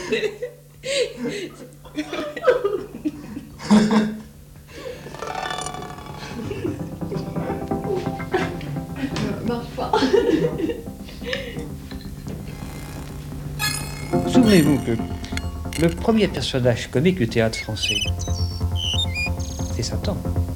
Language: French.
Marche pas. Souvenez-vous que le premier personnage comique du théâtre français, c'est Satan.